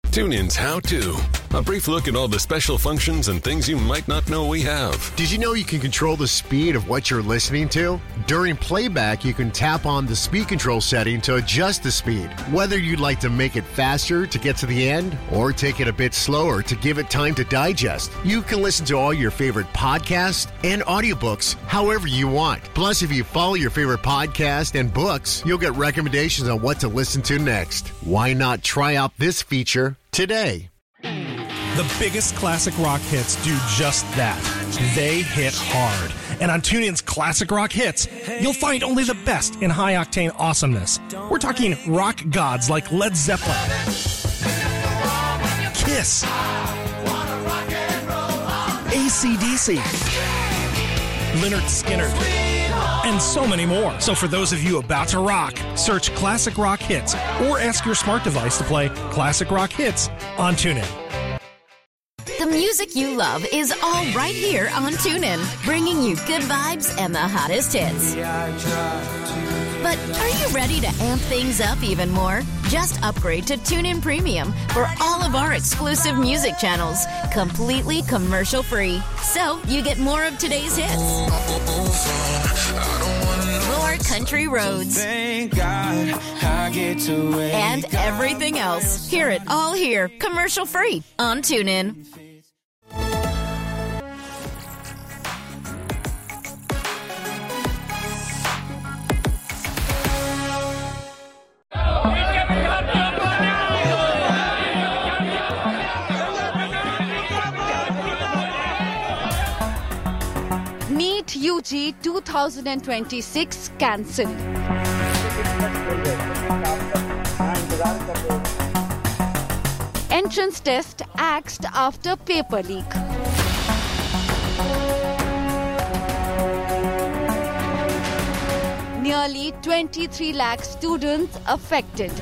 TuneIn's How To. A brief look at all the special functions and things you might not know we have. Did you know you can control the speed of what you're listening to? During playback, you can tap on the speed control setting to adjust the speed. Whether you'd like to make it faster to get to the end or take it a bit slower to give it time to digest, you can listen to all your favorite podcasts and audiobooks however you want. Plus, if you follow your favorite podcast and books, you'll get recommendations on what to listen to next. Why not try out this feature today? The biggest classic rock hits do just that. They hit hard. And on TuneIn's Classic Rock Hits, you'll find only the best in high-octane awesomeness. We're talking rock gods like Led Zeppelin, Kiss, AC/DC, Lynyrd Skynyrd, and so many more. So for those of you about to rock, search Classic Rock Hits or ask your smart device to play Classic Rock Hits on TuneIn. The music you love is all right here on TuneIn, bringing you good vibes and the hottest hits. But are you ready to amp things up even more? Just upgrade to TuneIn Premium for all of our exclusive music channels, completely commercial-free. So you get more of today's hits, more country roads, and everything else. Hear it all here, commercial-free on TuneIn. NEET UG 2026 cancelled. Entrance test axed after paper leak. Nearly 23 lakh students affected.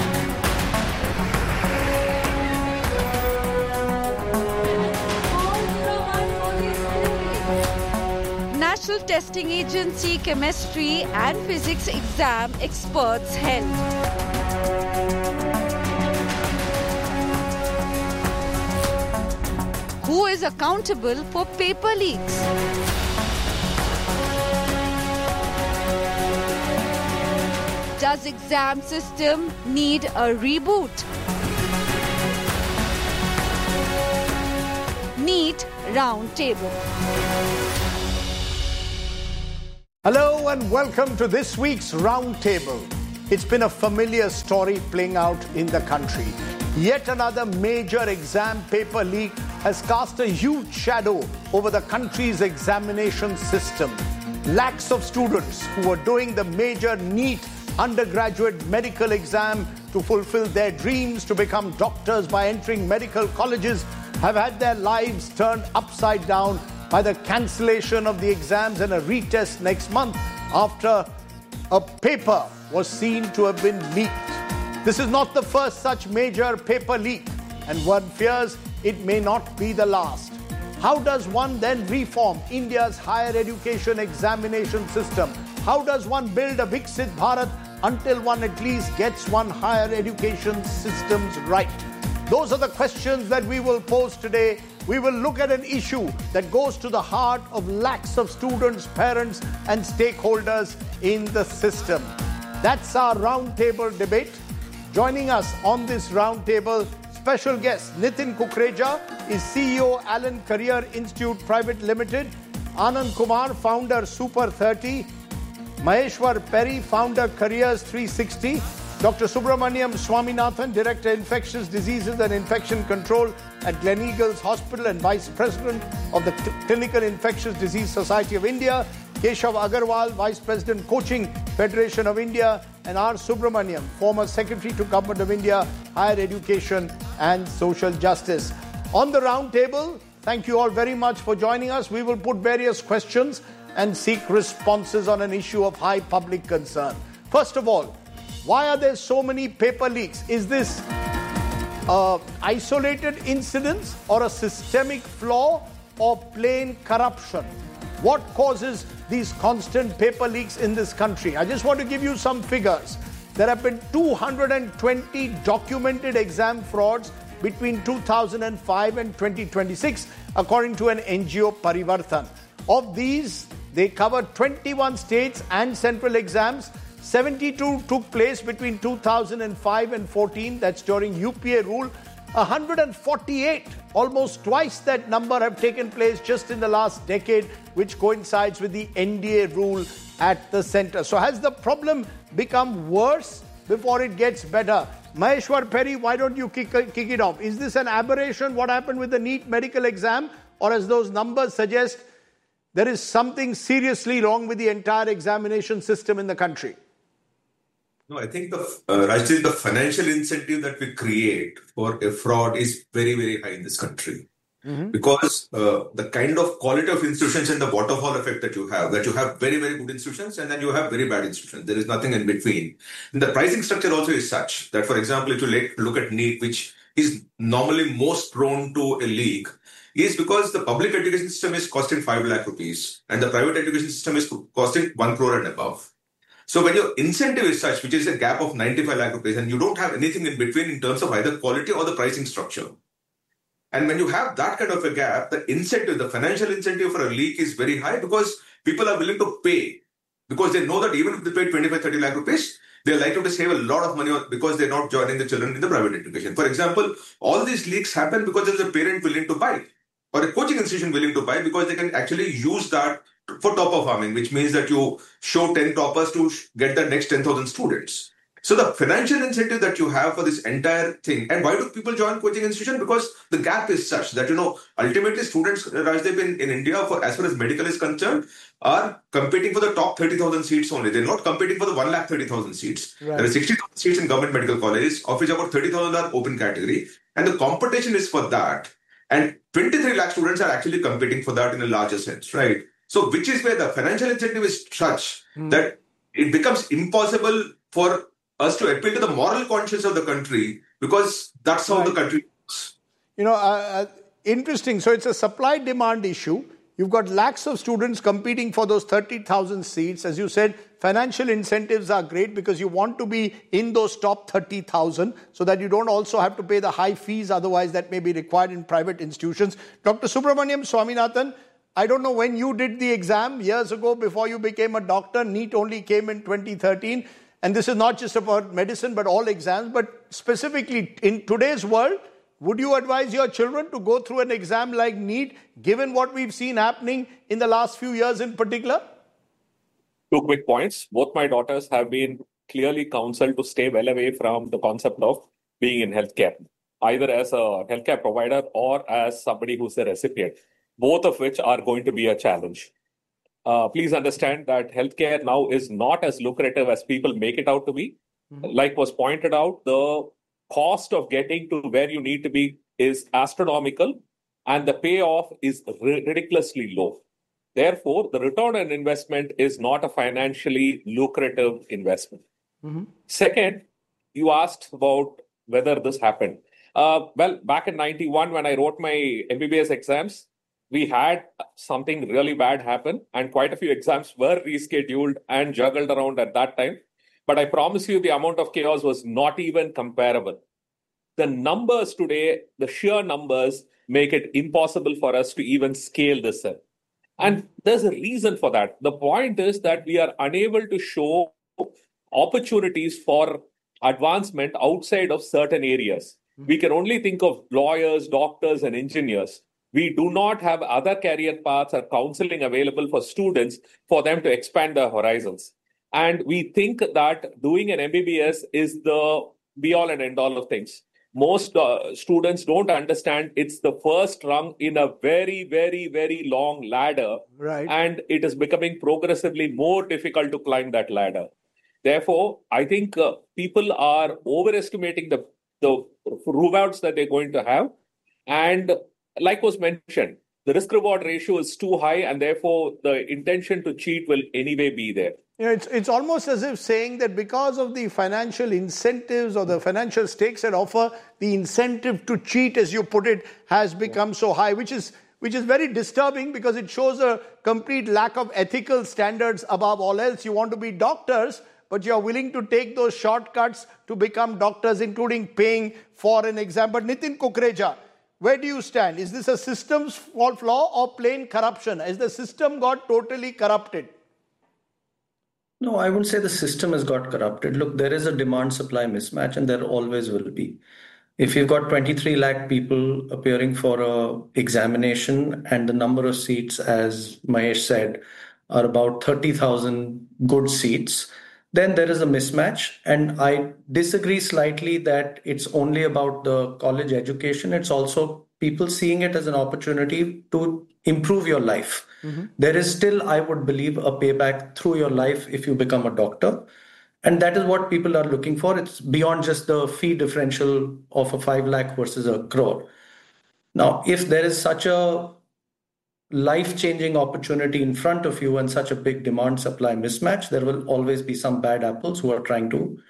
National Testing Agency chemistry and physics exam experts held. Who is accountable for paper leaks? Does exam system need a reboot? NEET Roundtable. Hello and welcome to this week's Roundtable. It's been a familiar story playing out in the country. Yet another major exam paper leak has cast a huge shadow over the country's examination system. Lakhs of students who were doing the major NEET undergraduate medical exam to fulfill their dreams to become doctors by entering medical colleges have had their lives turned upside down by the cancellation of the exams and a retest next month after a paper was seen to have been leaked. This is not the first such major paper leak, and one fears it may not be the last. How does one then reform India's higher education examination system? How does one build a Viksit Bharat until one at least gets one higher education systems right? Those are the questions that we will pose today. We will look at an issue that goes to the heart of lakhs of students, parents, and stakeholders in the system. That's our roundtable debate. Joining us on this roundtable, special guest Nitin Kukreja is CEO Allen Career Institute Private Limited, Anand Kumar, founder Super 30, Maheshwar Perry, founder Careers 360, Dr. Subramaniam Swaminathan, Director Infectious Diseases and Infection Control at Gleneagles Hospital and Vice President of the Clinical Infectious Disease Society of India, Keshav Agarwal, Vice President Coaching Federation of India, and R. Subramaniam, former Secretary to Government of India, Higher Education and Social Justice. On the roundtable, thank you all very much for joining us. We will put various questions and seek responses on an issue of high public concern. First of all, why are there so many paper leaks? Is this isolated incidents or a systemic flaw or plain corruption? What causes these constant paper leaks in this country? I just want to give you some figures. There have been 220 documented exam frauds between 2005 and 2026, according to an NGO, Parivartan. Of these, they covered 21 states and central exams. 72 took place between 2005 and 14, that's during UPA rule. 148, almost twice that number, have taken place just in the last decade, which coincides with the NDA rule at the center. So has the problem become worse before it gets better? Maheshwar Perry, why don't you kick it off? Is this an aberration, what happened with the NEET medical exam? Or as those numbers suggest, there is something seriously wrong with the entire examination system in the country? No, I think Rajdeep, the financial incentive that we create for a fraud is very, very high in this country. Because the kind of quality of institutions and the waterfall effect that you have very, very good institutions and then you have very bad institutions. There is nothing in between. And the pricing structure also is such that, for example, if you look at NEET, which is normally most prone to a leak, is because the public education system is costing 5 lakh rupees and the private education system is costing 1 crore and above. So when your incentive is such, which is a gap of 95 lakh rupees, and you don't have anything in between in terms of either quality or the pricing structure. And when you have that kind of a gap, the incentive, the financial incentive for a leak is very high because people are willing to pay because they know that even if they pay 25, 30 lakh rupees, they're likely to save a lot of money because they're not joining the children in the private education. For example, all these leaks happen because there's a parent willing to buy or a coaching institution willing to buy because they can actually use that for topper farming, which means that you show 10 toppers to get the next 10,000 students. So the financial incentive that you have for this entire thing, and why do people join coaching institution? Because the gap is such that, ultimately students, Rajdeep, in India, as far as medical is concerned, are competing for the top 30,000 seats only. They're not competing for the 130,000 seats. Right. There are 60,000 seats in government medical colleges, of which about 30,000 are open category. And the competition is for that. And 23 lakh students are actually competing for that in a larger sense, right? So which is where the financial incentive is such that it becomes impossible for us to appeal to the moral conscience of the country because that's how the country works. Interesting. So it's a supply-demand issue. You've got lakhs of students competing for those 30,000 seats. As you said, financial incentives are great because you want to be in those top 30,000 so that you don't also have to pay the high fees otherwise that may be required in private institutions. Dr. Subramaniam Swaminathan, I don't know when you did the exam years ago before you became a doctor. NEET only came in 2013. And this is not just about medicine, but all exams. But specifically in today's world, would you advise your children to go through an exam like NEET, given what we've seen happening in the last few years in particular? 2 quick points. Both my daughters have been clearly counseled to stay well away from the concept of being in healthcare, either as a healthcare provider or as somebody who's a recipient, both of which are going to be a challenge. Please understand that healthcare now is not as lucrative as people make it out to be. Like was pointed out, the cost of getting to where you need to be is astronomical and the payoff is ridiculously low. Therefore, the return on investment is not a financially lucrative investment. Second, you asked about whether this happened. Well, back in 91, when I wrote my MBBS exams, we had something really bad happen and quite a few exams were rescheduled and juggled around at that time. But I promise you the amount of chaos was not even comparable. The numbers today, the sheer numbers, make it impossible for us to even scale this up. And there's a reason for that. The point is that we are unable to show opportunities for advancement outside of certain areas. We can only think of lawyers, doctors, and engineers. We do not have other career paths or counseling available for students for them to expand their horizons. And we think that doing an MBBS is the be-all and end-all of things. Most students don't understand it's the first rung in a very, very, very long ladder. Right. And it is becoming progressively more difficult to climb that ladder. Therefore, I think people are overestimating the rewards that they're going to have. And like was mentioned, the risk-reward ratio is too high, and therefore the intention to cheat will anyway be there. It's almost as if saying that because of the financial incentives or the financial stakes that offer, the incentive to cheat, as you put it, has become so high, which is very disturbing because it shows a complete lack of ethical standards above all else. You want to be doctors, but you're willing to take those shortcuts to become doctors, including paying for an exam. But Nitin Kukreja, where do you stand? Is this a systems flaw or plain corruption? Has the system got totally corrupted? No, I wouldn't say the system has got corrupted. Look, there is a demand-supply mismatch, and there always will be. If you've got 23 lakh people appearing for a examination and the number of seats, as Mahesh said, are about 30,000 good seats, then there is a mismatch. And I disagree slightly that it's only about the college education. It's also people seeing it as an opportunity to improve your life. There is still, I would believe, a payback through your life if you become a doctor. And that is what people are looking for. It's beyond just the fee differential of a 5 lakh versus a crore. Now, if there is such a life-changing opportunity in front of you and such a big demand-supply mismatch, there will always be some bad apples who are trying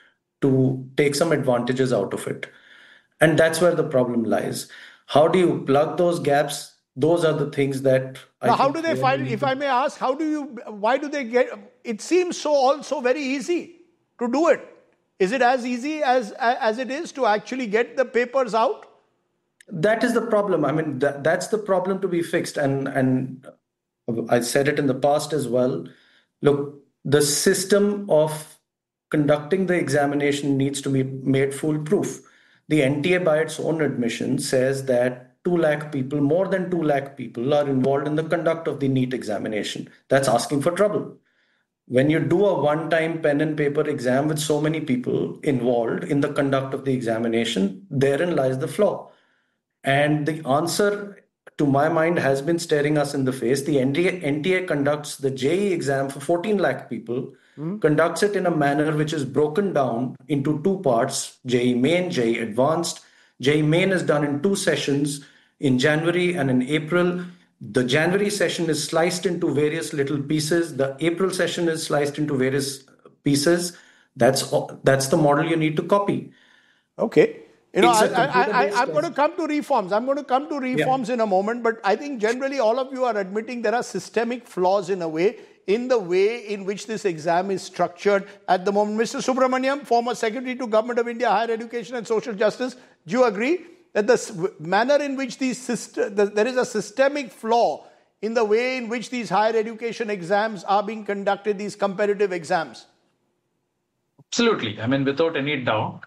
to take some advantages out of it. And that's where the problem lies. How do you plug those gaps? Those are the things that how do they find, if I may ask, why do they get, it seems so also very easy to do it. Is it as easy as it is to actually get the papers out? That is the problem. I mean, that's the problem to be fixed. And I said it in the past as well. Look, the system of conducting the examination needs to be made foolproof. The NTA by its own admission says that 2 lakh people, more than 2 lakh people are involved in the conduct of the NEET examination. That's asking for trouble. When you do a one-time pen and paper exam with so many people involved in the conduct of the examination, therein lies the flaw. And the answer, to my mind, has been staring us in the face. The NTA conducts the JEE exam for 14 lakh people, conducts it in a manner which is broken down into 2 parts, JEE Main, JEE Advanced. JEE Main is done in 2 sessions, in January and in April. The January session is sliced into various little pieces. The April session is sliced into various pieces. That's the model you need to copy. Okay. You know, I'm going to come to reforms. In a moment. But I think generally all of you are admitting there are systemic flaws in the way in which this exam is structured at the moment. Mr. Subramaniam, former Secretary to Government of India, Higher Education and Social Justice, do you agree that the manner in which there is a systemic flaw in the way in which these higher education exams are being conducted, these competitive exams? Absolutely. I mean, without any doubt.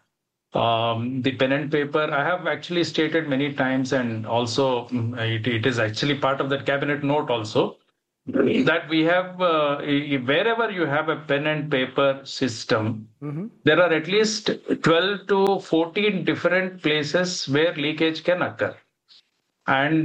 The pen and paper, I have actually stated many times, and also it is actually part of that cabinet note also, that we have, wherever you have a pen and paper system, there are at least 12 to 14 different places where leakage can occur. And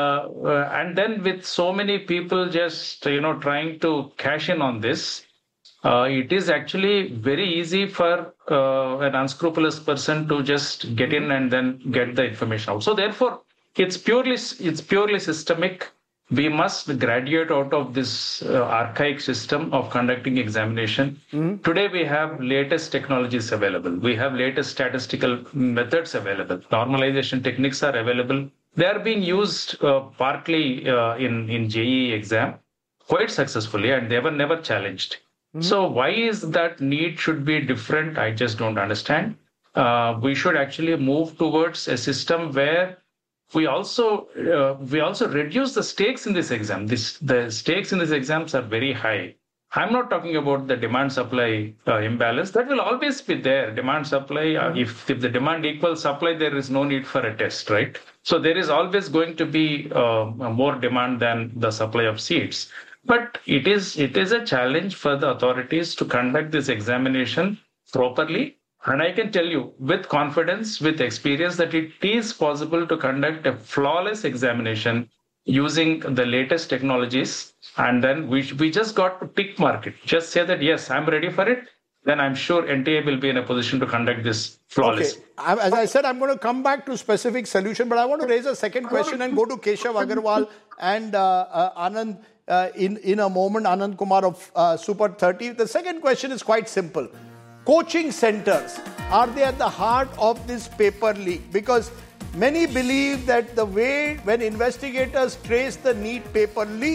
then with so many people just, trying to cash in on this, it is actually very easy for an unscrupulous person to just get in and then get the information out. So therefore, it's purely systemic. We must graduate out of this archaic system of conducting examination. Today, we have latest technologies available. We have latest statistical methods available. Normalization techniques are available. They are being used partly in JEE exam quite successfully, and they were never challenged. So why is that need should be different? I just don't understand. We should actually move towards a system where we also reduce the stakes in this exam. The stakes in these exams are very high. I'm not talking about the demand-supply imbalance. That will always be there. Demand-supply, if the demand equals supply, there is no need for a test, right? So there is always going to be more demand than the supply of seats. But it is a challenge for the authorities to conduct this examination properly. And I can tell you with confidence, with experience, that it is possible to conduct a flawless examination using the latest technologies. And then we just got to tick mark it. Just say that, yes, I'm ready for it. Then I'm sure NTA will be in a position to conduct this flawless. Okay. As I said, I'm going to come back to specific solution, but I want to raise a second question and go to Keshav Agarwal and Anand in a moment, Anand Kumar of Super 30. The second question is quite simple. Coaching centers, are they at the heart of this paper leak? Because many believe that the way when investigators trace the NEET paper leak,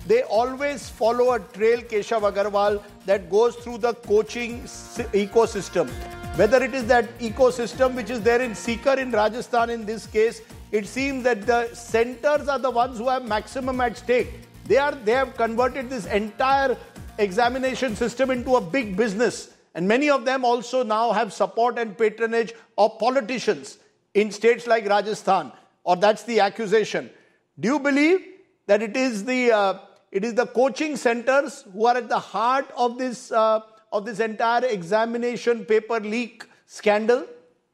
they always follow a trail, Keshav Agarwal, that goes through the coaching ecosystem. Whether it is that ecosystem which is there in Sikar in Rajasthan in this case, it seems that the centers are the ones who have maximum at stake. They have converted this entire examination system into a big business. And many of them also now have support and patronage of politicians in states like Rajasthan, or that's the accusation. Do you believe that it is the coaching centers who are at the heart of this entire examination paper leak scandal?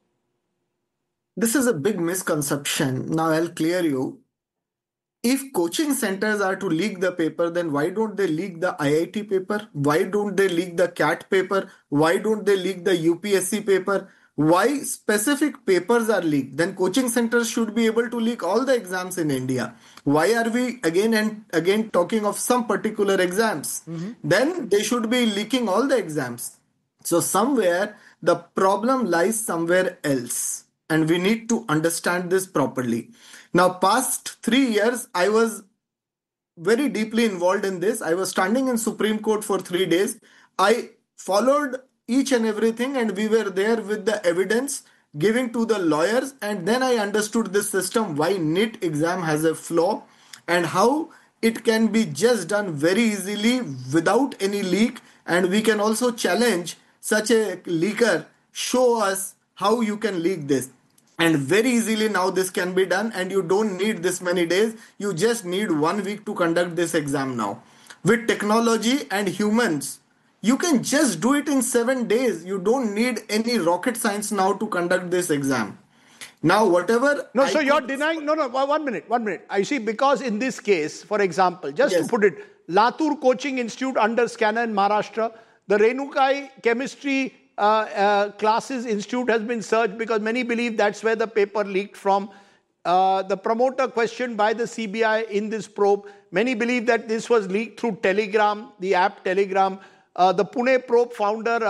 This is a big misconception. Now I'll clear you. If coaching centers are to leak the paper, then why don't they leak the IIT paper? Why don't they leak the CAT paper? Why don't they leak the UPSC paper? Why specific papers are leaked? Then coaching centers should be able to leak all the exams in India. Why are we again and again talking of some particular exams? Then they should be leaking all the exams. So somewhere the problem lies somewhere else. And we need to understand this properly. Now, past 3 years, I was very deeply involved in this. I was standing in Supreme Court for 3 days. I followed each and everything, and we were there with the evidence giving to the lawyers. And then I understood this system, why NEET exam has a flaw and how it can be just done very easily without any leak. And we can also challenge such a leaker, show us how you can leak this. And very easily now this can be done, and you don't need this many days. You just need 1 week to conduct this exam now. With technology and humans, you can just do it in 7 days. You don't need any rocket science now to conduct this exam. Now, whatever... No, so you're denying... No, 1 minute. I see, because in this case, for example, just to put it, Latur Coaching Institute under Scanner in Maharashtra, the Renukai Chemistry Classes Institute has been searched because many believe that's where the paper leaked from. The promoter questioned by the CBI in this probe. Many believe that this was leaked through Telegram, the app Telegram. The Pune probe founder,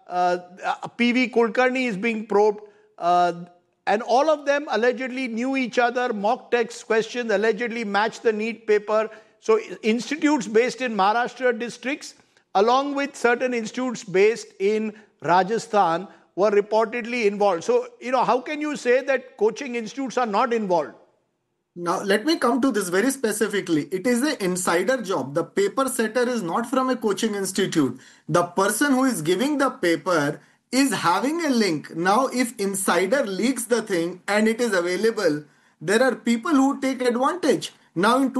PV Kulkarni, is being probed. And all of them allegedly knew each other. Mock text questions allegedly matched the NEET paper. So institutes based in Maharashtra districts, along with certain institutes based in Rajasthan, were reportedly involved. So, how can you say that coaching institutes are not involved? Now, let me come to this very specifically. It is an insider job. The paper setter is not from a coaching institute. The person who is giving the paper is having a link. Now, if insider leaks the thing and it is available, there are people who take advantage. Now in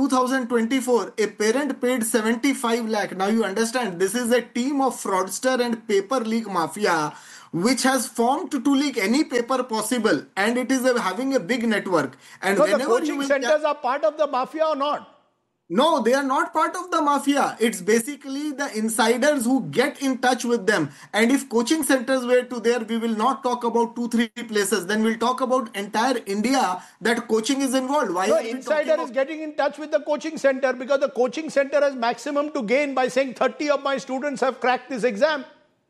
2024, a parent paid 75 lakh. Now you understand, this is a team of fraudster and paper leak mafia which has formed to leak any paper possible, and it is having a big network. And so the coaching centers are part of the mafia or not? No, they are not part of the mafia. It's basically the insiders who get in touch with them. And if coaching centers were to there, we will not talk about 2-3 places. Then we'll talk about entire India that coaching is involved. Why? The insider is getting in touch with the coaching center because the coaching center has maximum to gain by saying 30 of my students have cracked this exam.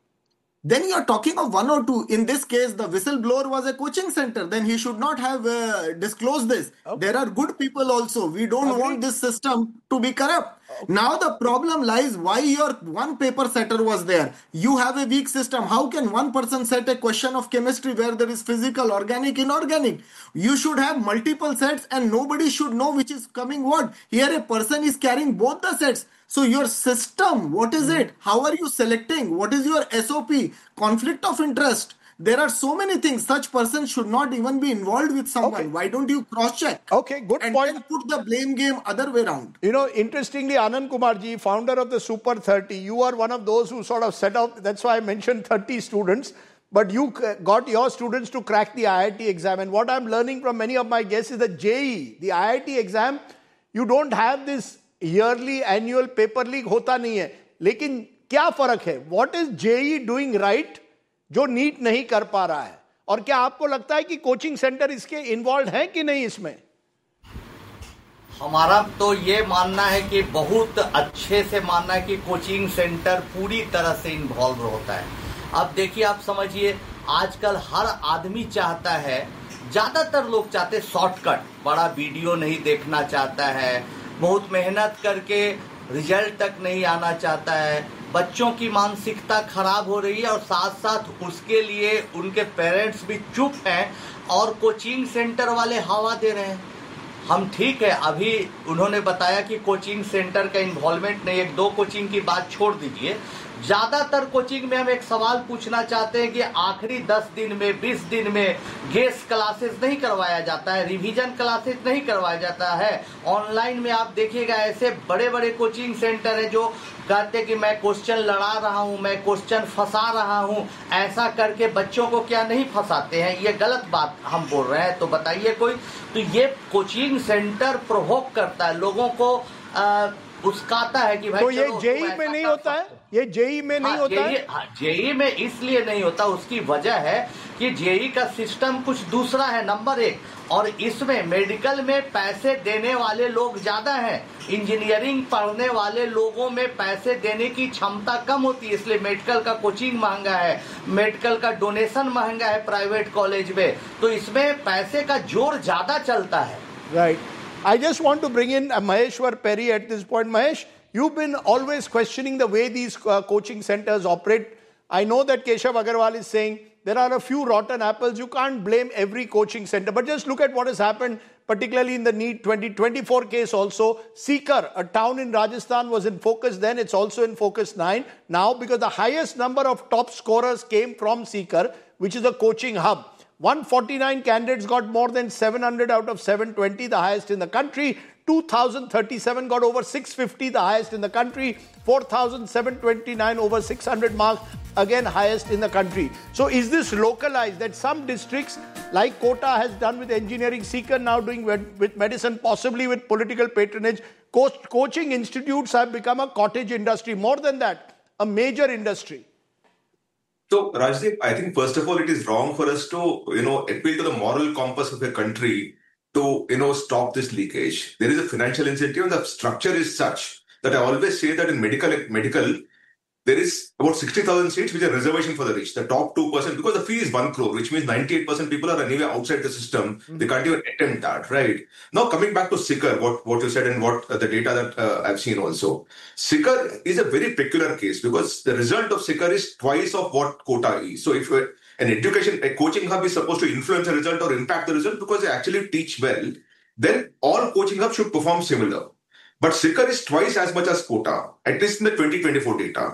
Then you are talking of 1 or 2. In this case, the whistleblower was a coaching center. Then he should not have disclosed this. Okay. There are good people also. We don't want this system to be corrupt. Okay. Now the problem lies why your one paper setter was there. You have a weak system. How can one person set a question of chemistry where there is physical, organic, inorganic? You should have multiple sets and nobody should know which is coming what. Here a person is carrying both the sets. So your system, what is it? How are you selecting? What is your SOP? Conflict of interest. There are so many things. Such persons should not even be involved with someone. Okay. Why don't you cross-check? Okay, good and point. And put the blame game other way around. Interestingly, Anand Kumarji, founder of the Super 30, you are one of those who sort of set out, that's why I mentioned 30 students, but you got your students to crack the IIT exam. And what I'm learning from many of my guests is that JEE, the IIT exam, you don't have this yearly annual paper leak होता नहीं है. लेकिन क्या फर्क है? What is JEE doing right जो NEET नहीं कर पा रहा है? और क्या आपको लगता है कि कोचिंग सेंटर इसके इन्वॉल्व है कि नहीं इसमें? हमारा तो ये मानना है कि बहुत अच्छे से मानना है कि कोचिंग सेंटर पूरी तरह से इन्वॉल्व होता है. अब देखिए, आप समझिए, आजकल हर आदमी चाहता है, ज्यादातर लोग चाहते शॉर्टकट, बड़ा वीडियो नहीं देखना चाहता है, बहुत मेहनत करके रिजल्ट तक नहीं आना चाहता है, बच्चों की मानसिकता खराब हो रही है और साथ साथ उसके लिए उनके पेरेंट्स भी चुप हैं और कोचिंग सेंटर वाले हवा दे रहे हैं। हम ठीक है, अभी उन्होंने बताया कि कोचिंग सेंटर का इन्वॉल्वमेंट नहीं, 1-2 कोचिंग की बात छोड़ दीजिए, ज्यादातर कोचिंग में हम एक सवाल पूछना चाहते हैं कि आखिरी 10 दिन में 20 दिन में गेस्ट क्लासेस नहीं करवाया जाता है, रिवीजन क्लासेस नहीं करवाया जाता है। ऑनलाइन में आप देखिएगा ऐसे बड़े बड़े कोचिंग सेंटर है जो कहते हैं कि मैं क्वेश्चन लड़ा रहा हूं, मैं क्वेश्चन फंसा रहा हूं, ऐसा करके बच्चों को क्या नहीं फंसाते हैं? ये गलत बात हम बोल रहे हैं तो बताइए कोई। तो ये कोचिंग सेंटर प्रोवोक करता है, लोगों को उस्काता है कि भाई तो ये जेई में नहीं होता है, ये जेई में नहीं होता है। जेई में इसलिए नहीं होता, उसकी वजह है कि जेई का सिस्टम कुछ दूसरा है, नंबर 1, और इसमें मेडिकल में पैसे देने वाले लोग ज्यादा हैं, इंजीनियरिंग पढ़ने वाले लोगों में पैसे देने की क्षमता कम होती है, इसलिए मेडिकल का कोचिंग महंगा है, मेडिकल का डोनेशन महंगा है प्राइवेट कॉलेज में, तो इसमें पैसे का जोर ज्यादा चलता है। Right. I just want to bring in Maheshwar Perry at this point. Mahesh, you've been always questioning the way these coaching centers operate. I know that Keshav Agarwal is saying there are a few rotten apples. You can't blame every coaching center. But just look at what has happened, particularly in the NEET 2024 case also. Sikar, a town in Rajasthan, was in focus then. It's also in focus now because the highest number of top scorers came from Sikar, which is a coaching hub. 149 candidates got more than 700 out of 720, the highest in the country. 2,037 got over 650, the highest in the country. 4,729 over 600 marks, again highest in the country. So is this localized that some districts like Kota has done with engineering, Sikar now doing with medicine, possibly with political patronage? Coaching institutes have become a cottage industry. More than that, a major industry. So, Rajdeep, I think first of all, it is wrong for us to, appeal to the moral compass of a country to, stop this leakage. There is a financial incentive and the structure is such that I always say that in medical, there is about 60,000 seats which are reservation for the rich, the top 2%, because the fee is 1 crore, which means 98% people are anyway outside the system. Mm-hmm. They can't even attempt that, right? Now, coming back to Sikar, what you said and what the data that I've seen also. Sikar is a very peculiar case because the result of Sikar is twice of what Kota is. So if a coaching hub is supposed to influence the result or impact the result because they actually teach well, then all coaching hubs should perform similar. But Sikar is twice as much as Kota, at least in the 2024 data.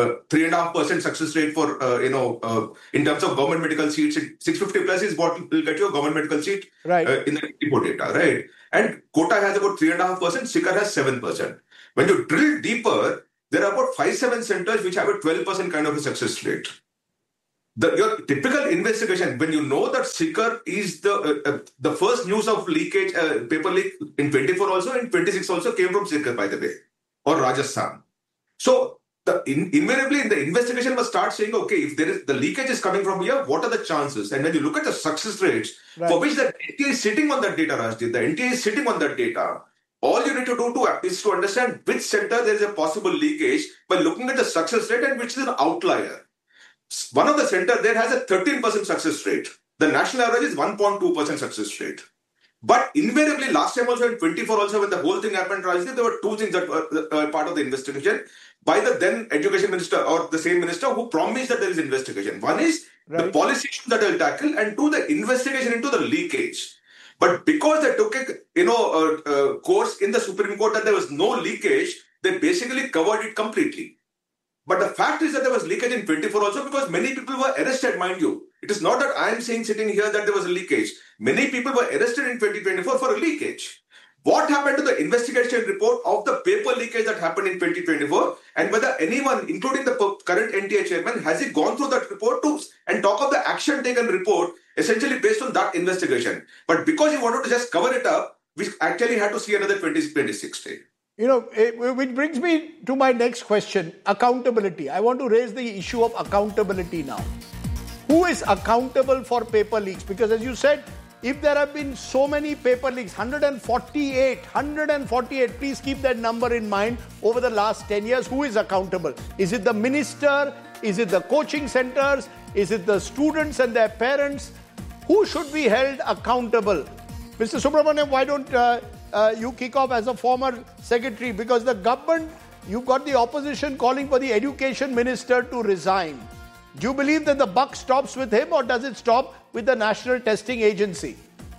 3.5% success rate for, in terms of government medical seats, 650 plus is what will get you a government medical seat right. In the report data, right? And Kota has about 3.5%, Sikar has 7%. When you drill deeper, there are about 5-7 centers which have a 12% kind of a success rate. Your typical investigation, when you know that Sikar is the first news of leakage, paper leak in 24 also, in 26 also came from Sikar, by the way, or Rajasthan. So, invariably, the investigation must start saying, okay, if the leakage is coming from here, what are the chances? And when you look at the success rates, right. for which the NTA is sitting on that data, Rajdeep, the NTA is sitting on that data. All you need to do is to understand which center there is a possible leakage by looking at the success rate and which is an outlier. One of the center there has a 13% success rate. The national average is 1.2% success rate. But invariably, last time also in 24 also when the whole thing happened, Rajdeep, there were two things that were part of the investigation by the then education minister or the same minister who promised that there is investigation. One is right. the policy issues that they'll tackle and two, the investigation into the leakage. But because they took a course in the Supreme Court that there was no leakage, they basically covered it completely. But the fact is that there was leakage in 24 also because many people were arrested, mind you. It is not that I am saying sitting here that there was a leakage. Many people were arrested in 2024 for a leakage. What happened to the investigation report of the paper leakage that happened in 2024 and whether anyone, including the current NTA chairman, has he gone through that report and talk of the action taken report essentially based on that investigation. But because he wanted to just cover it up, we actually had to see another 2026 day. Which brings me to my next question, accountability. I want to raise the issue of accountability now. Who is accountable for paper leaks? Because as you said, if there have been so many paper leaks, 148, please keep that number in mind, over the last 10 years, who is accountable? Is it the minister? Is it the coaching centers? Is it the students and their parents? Who should be held accountable? Mr. Subramaniam, why don't you kick off as a former secretary? Because the government you've got the opposition calling for the education minister to resign. Do you believe that the buck stops with him, or does it stop with the National Testing Agency?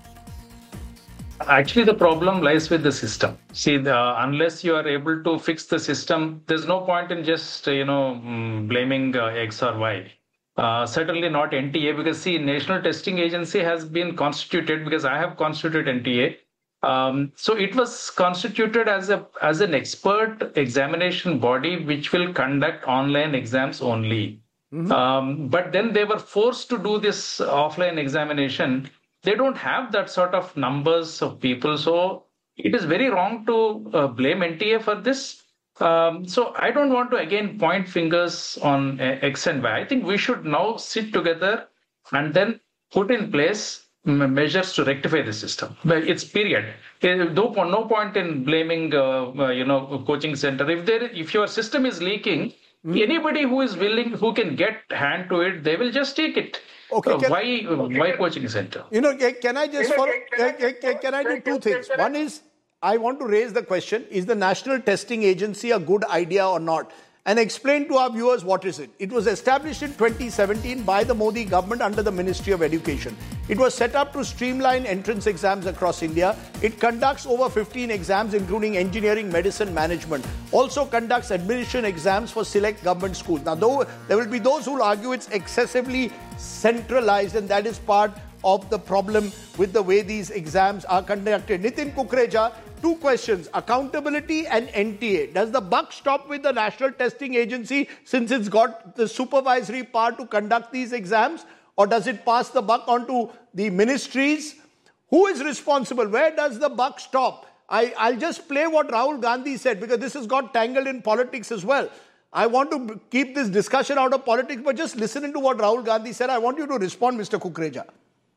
Actually, the problem lies with the system. See, unless you are able to fix the system, there's no point in just, blaming X or Y. Certainly not NTA, because see, National Testing Agency has been constituted, because I have constituted NTA. So it was constituted as an expert examination body which will conduct online exams only. But then they were forced to do this offline examination. They don't have that sort of numbers of people. So it is very wrong to blame NTA for this. So I don't want to again point fingers on X and Y. I think we should now sit together and then put in place measures to rectify the system. It's period. No point in blaming, coaching center. If your system is leaking, anybody who is willing, who can get hand to it, they will just take it. Okay. Why coaching center? Can I just follow? Can I do two things? One is, I want to raise the question: is the National Testing Agency a good idea or not? And explain to our viewers what is it. It was established in 2017 by the Modi government under the Ministry of Education. It was set up to streamline entrance exams across India. It conducts over 15 exams, including engineering, medicine, management. Also conducts admission exams for select government schools. Now, though there will be those who will argue it's excessively centralized, and that is part of the problem with the way these exams are conducted. Nitin Kukreja, two questions: accountability and NTA. Does the buck stop with the National Testing Agency since it's got the supervisory power to conduct these exams, or does it pass the buck on to the ministries? Who is responsible? Where does the buck stop? I'll just play what Rahul Gandhi said, because this has got tangled in politics as well. I want to keep this discussion out of politics, but just listening to what Rahul Gandhi said, I want you to respond, Mr. Kukreja.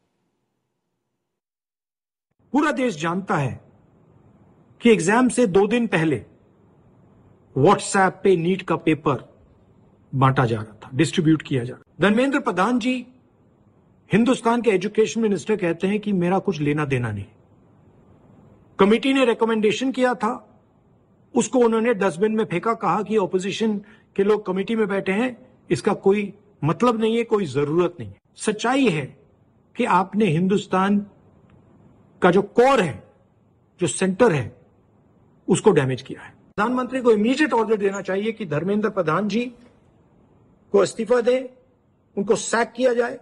पूरा देश जानता है कि exam से 2 दिन पहले WhatsApp पे NEET का पेपर बांटा जा रहा था, डिस्ट्रीब्यूट किया जा रहा था। धर्मेंद्र प्रधान जी, हिंदुस्तान के एजुकेशन मिनिस्टर, कहते हैं कि मेरा कुछ लेना देना नहीं। कमेटी ने रिकमेंडेशन किया था, उसको उन्होंने डस्टबिन में फेंका, कहा कि ऑपोजिशन के लोग कमेटी में बैठे हैं, इसका कोई मतलब नहीं है, कोई जरूरत नहीं है। सच्चाई है कि आपने हिंदुस्तान का जो कोर है, जो सेंटर है, उसको डैमेज किया है। प्रधानमंत्री को इमीडिएट ऑर्डर देना चाहिए कि धर्मेंद्र प्रधान जी को इस्तीफा दें, उनको सैक किया जाए,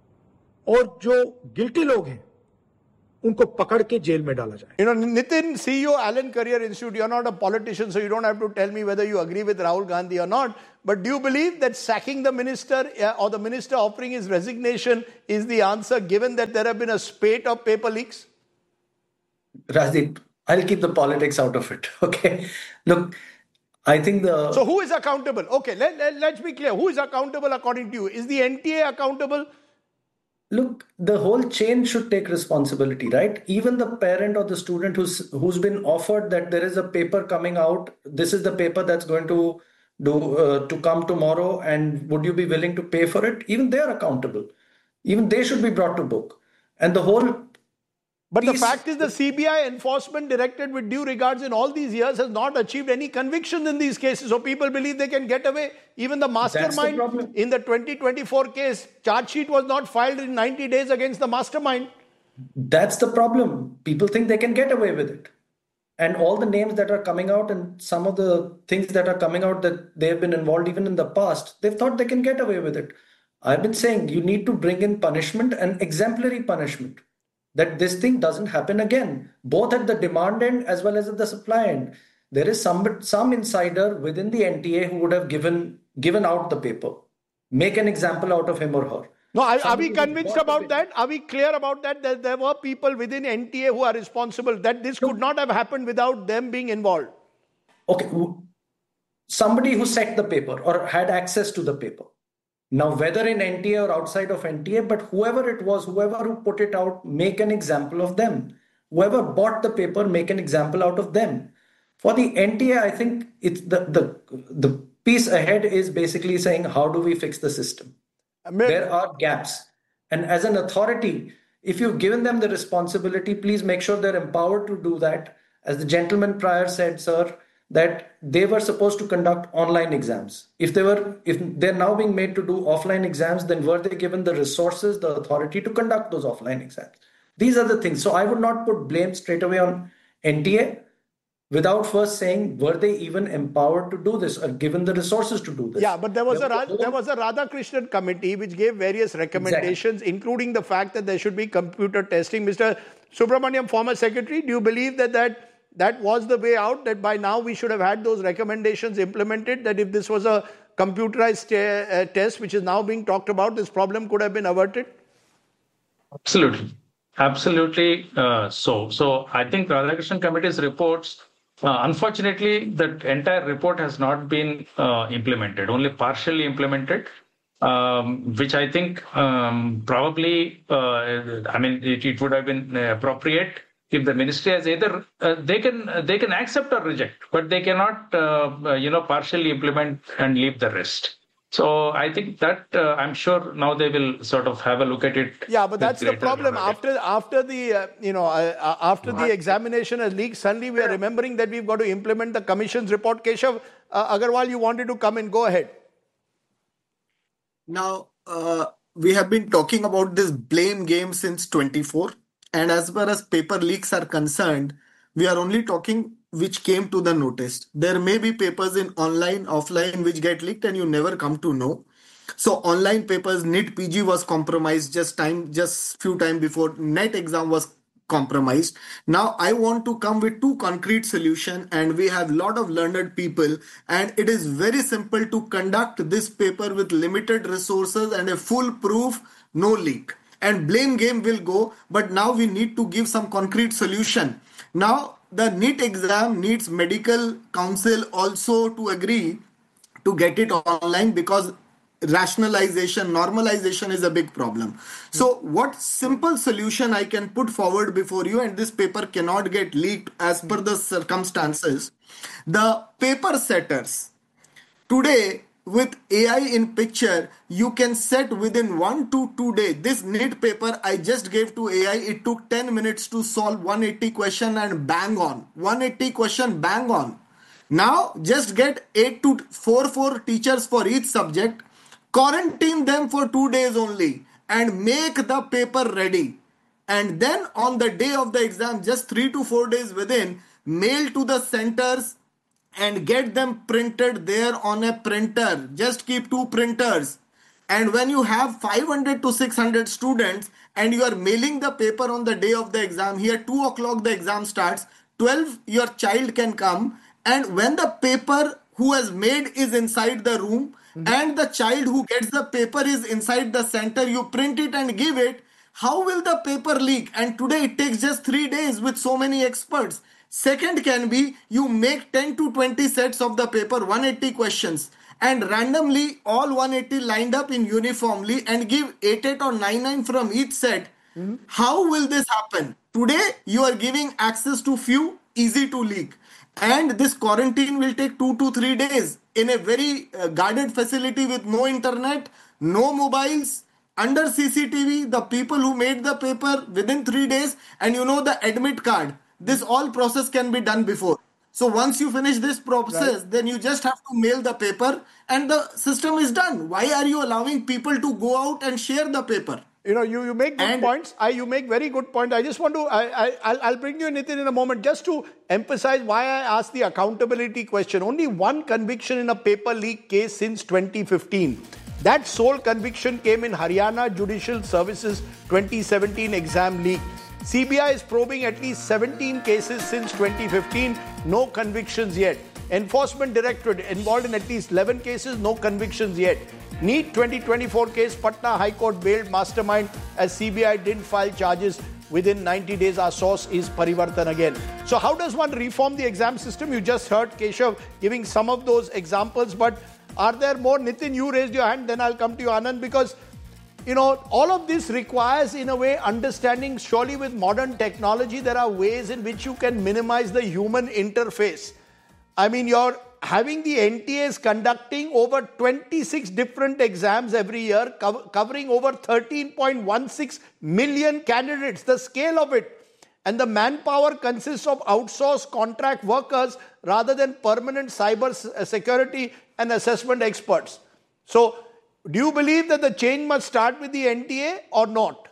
और जो गिल्टी लोग हैं उनको पकड़ के जेल में डाला जाए। Nitin, CEO, Allen Career Institute, you're not a politician, so you don't have to tell me whether you agree with Rahul Gandhi or not. But do you believe that sacking the minister or the minister offering his resignation is the answer, given that there have been a spate of paper leaks? Rajdeep, I'll keep the politics out of it. Okay. Look, I think So who is accountable? Okay, let's be clear. Who is accountable according to you? Is the NTA accountable? Look, the whole chain should take responsibility, right? Even the parent or the student who's been offered that there is a paper coming out, this is the paper that's going to come tomorrow, and would you be willing to pay for it? Even they are accountable. Even they should be brought to book. And the whole But the fact is, the CBI enforcement directorate, with due regards, in all these years has not achieved any convictions in these cases. So people believe they can get away. Even the mastermind in the 2024 case, charge sheet was not filed in 90 days against the mastermind. That's the problem. People think they can get away with it. And all the names that are coming out and some of the things that are coming out that they have been involved even in the past, they've thought they can get away with it. I've been saying you need to bring in punishment and exemplary punishment, that this thing doesn't happen again, both at the demand end as well as at the supply end. There is some insider within the NTA who would have given out the paper. Make an example out of him or her. No, are we convinced about that? Are we clear about that? That there were people within NTA who are responsible, that this could not have happened without them being involved? Okay, somebody who set the paper or had access to the paper. Now, whether in NTA or outside of NTA, but whoever it was, whoever who put it out, make an example of them. Whoever bought the paper, make an example out of them. For the NTA, I think it's the piece ahead is basically saying, how do we fix the system? There are gaps. And as an authority, if you've given them the responsibility, please make sure they're empowered to do that. As the gentleman prior said, sir, that they were supposed to conduct online exams. If they're now being made to do offline exams, then were they given the resources, the authority to conduct those offline exams? These are the things. So I would not put blame straight away on NTA without first saying, were they even empowered to do this or given the resources to do this? Yeah, but there was a Radhakrishnan committee which gave various recommendations, including the fact that there should be computer testing. Mr. Subramaniam, former secretary, do you believe that was the way out, that by now we should have had those recommendations implemented, that if this was a computerized test which is now being talked about, this problem could have been averted? Absolutely. So I think Radhakrishnan Committee's reports, unfortunately, that entire report has not been implemented, only partially implemented, which I think probably, it would have been appropriate if the ministry has either they can accept or reject, but they cannot partially implement and leave the rest. So I think that I'm sure now they will sort of have a look at it. Yeah, but that's the problem. After the examination has leaked, suddenly we are remembering that we've got to implement the commission's report. Keshav Agarwal, you wanted to come in. Go ahead. Now, we have been talking about this blame game since 24. And as far as paper leaks are concerned, we are only talking which came to the notice. There may be papers in online, offline, which get leaked and you never come to know. So online papers, NEET PG was compromised just few time before NET exam was compromised. Now I want to come with two concrete solutions, and we have a lot of learned people, and it is very simple to conduct this paper with limited resources and a full proof, no leak. And blame game will go, but now we need to give some concrete solution. Now the NEET exam needs medical council also to agree to get it online, because rationalization, normalization is a big problem. So what simple solution I can put forward before you, and this paper cannot get leaked as per the circumstances. The paper setters today, with AI in picture, you can set within 1 to 2 days. This NEET paper I just gave to AI, it took 10 minutes to solve 180 question and bang on. 180 question, bang on. Now just get 8 to 4 teachers for each subject, quarantine them for 2 days only, and make the paper ready. And then on the day of the exam, just 3 to 4 days within, mail to the centers and get them printed there on a printer. Just keep 2 printers. And when you have 500 to 600 students and you are mailing the paper on the day of the exam, here 2 o'clock the exam starts, 12 your child can come, and when the paper who has made is inside the room and the child who gets the paper is inside the center, you print it and give it, how will the paper leak? And today it takes just 3 days with so many experts. Second can be, you make 10 to 20 sets of the paper, 180 questions, and randomly all 180 lined up in uniformly and give 8 or 9 from each set. How will this happen? Today you are giving access to few, easy to leak. And this quarantine will take 2 to 3 days in a very guarded facility with no internet, no mobiles, under CCTV, the people who made the paper within 3 days, and the admit card. This all process can be done before. So once you finish this process, then you just have to mail the paper and the system is done. Why are you allowing people to go out and share the paper? You make good points. You make very good point. I just want to, I'll bring you Nitin in a moment just to emphasize why I asked the accountability question. Only one conviction in a paper leak case since 2015. That sole conviction came in Haryana Judicial Services 2017 exam leak. CBI is probing at least 17 cases since 2015, no convictions yet. Enforcement Directorate involved in at least 11 cases, no convictions yet. NEET 2024 case, Patna High Court bailed mastermind as CBI didn't file charges within 90 days. Our source is Parivartan again. So how does one reform the exam system? You just heard Keshav giving some of those examples, but are there more? Nitin, you raised your hand, then I'll come to you, Anand, because all of this requires, in a way, understanding. Surely with modern technology, there are ways in which you can minimize the human interface. I mean, you're having the NTAs conducting over 26 different exams every year, covering over 13.16 million candidates, the scale of it. and the manpower consists of outsourced contract workers rather than permanent cyber security and assessment experts. So, do you believe that the change must start with the NTA or not?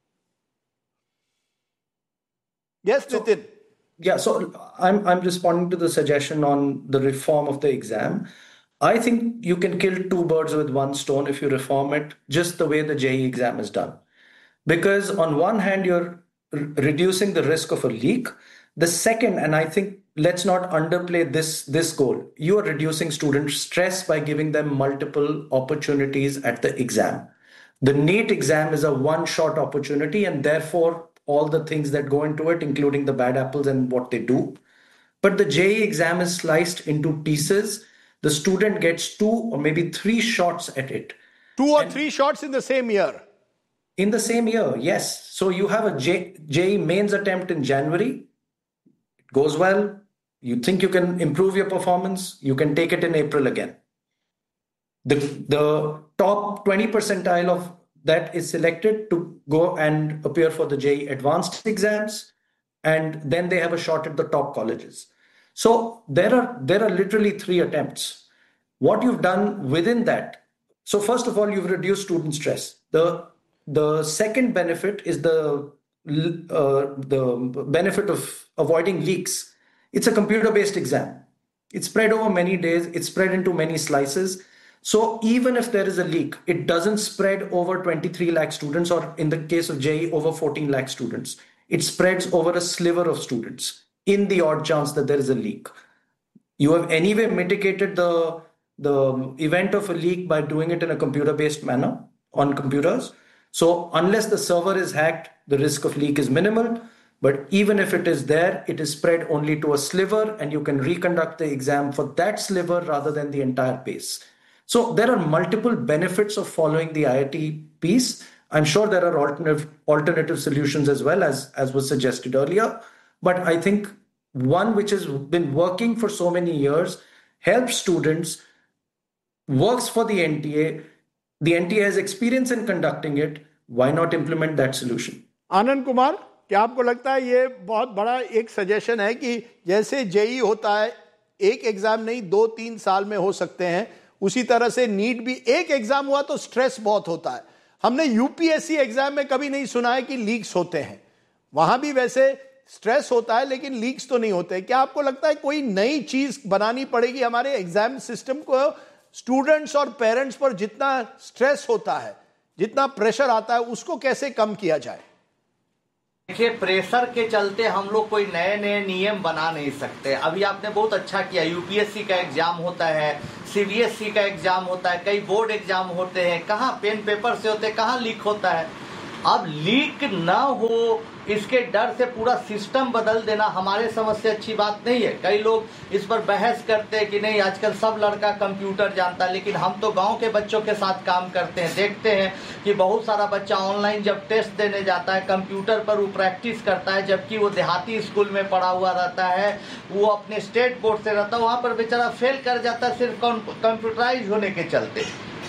Yes, Nitin. Yeah, so I'm responding to the suggestion on the reform of the exam. I think you can kill two birds with one stone if you reform it just the way the JEE exam is done. Because on one hand, you're reducing the risk of a leak. The second, and I think let's not underplay this goal, you are reducing student stress by giving them multiple opportunities at the exam. The NEET exam is a one-shot opportunity, and therefore all the things that go into it, including the bad apples and what they do. But the JEE exam is sliced into pieces. The student gets 2 or maybe 3 shots at it. 2 or 3 shots in the same year? In the same year, yes. So you have a JEE mains attempt in January. It goes well. You think you can improve your performance. You can take it in April again. The top 20 percentile of that is selected to go and appear for the JEE advanced exams. And then they have a shot at the top colleges. So there are literally 3 attempts. What you've done within that, so first of all, you've reduced student stress. The second benefit is the benefit of avoiding leaks. It's a computer-based exam. It's spread over many days. It's spread into many slices. So even if there is a leak, it doesn't spread over 23 lakh students, or in the case of JEE, over 14 lakh students. It spreads over a sliver of students in the odd chance that there is a leak. You have anyway mitigated the event of a leak by doing it in a computer-based manner on computers. So unless the server is hacked, the risk of leak is minimal. But even if it is there, it is spread only to a sliver, and you can reconduct the exam for that sliver rather than the entire pace. So there are multiple benefits of following the IIT piece. I'm sure there are alternative solutions as well, as was suggested earlier. But I think one which has been working for so many years, helps students, works for the NTA. The NTA has experience in conducting it. Why not implement that solution? Anand Kumar, क्या आपको लगता है ये बहुत बड़ा एक suggestion है कि जैसे जेई होता है, एक एग्जाम नहीं 2-3 साल में हो सकते हैं, उसी तरह से नीट भी एक एग्जाम हुआ तो स्ट्रेस बहुत होता है. हमने यूपीएससी एग्जाम में कभी नहीं सुना है कि लीक्स होते हैं. वहां भी वैसे स्ट्रेस होता है लेकिन लीक्स तो नहीं होते. क्या आपको लगता है कोई नई चीज बनानी पड़ेगी हमारे एग्जाम सिस्टम को? स्टूडेंट्स और पेरेंट्स पर जितना स्ट्रेस होता है, जितना प्रेशर आता है, उसको कैसे कम किया जाए? देखिए, प्रेशर के चलते हम लोग कोई नए नए नियम बना नहीं सकते. अभी आपने बहुत अच्छा किया, यूपीएससी का एग्जाम होता है, सीबीएसई का एग्जाम होता है, कई बोर्ड एग्जाम होते हैं, कहाँ पेन पेपर से होते हैं, कहाँ लीक होता है. अब लीक ना हो इसके डर से पूरा सिस्टम बदल देना हमारे समझ से अच्छी बात नहीं है. कई लोग इस पर बहस करते हैं कि नहीं आजकल सब लड़का कंप्यूटर जानता है, लेकिन हम तो गांव के बच्चों के साथ काम करते हैं, देखते हैं कि बहुत सारा बच्चा ऑनलाइन जब टेस्ट देने जाता है कंप्यूटर पर वो प्रैक्टिस करता है, जबकि वो देहाती स्कूल में पढ़ा हुआ रहता है, वो अपने स्टेट बोर्ड से रहता है, वहां पर बेचारा फेल कर जाता है सिर्फ कंप्यूटराइज होने के चलते.